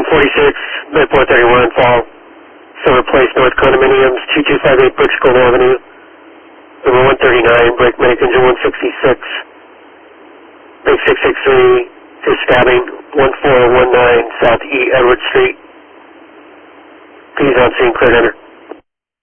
146, Mid 431, Fall, Silver Place, North Condominiums, 2258 Bridgecourt Avenue, number 139, brake medic engine 166, brake 663, to stabbing 1419 South E. Edward Street. Please on scene, clear to enter.